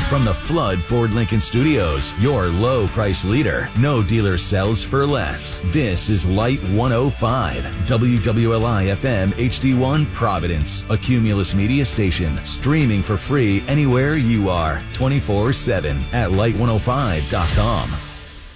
From the Flood Ford Lincoln Studios, your low price leader. No dealer sells for less. This is Light 105, WWLI FM HD1 Providence, a Cumulus Media station, streaming for free anywhere you are, 24/7 at light105.com.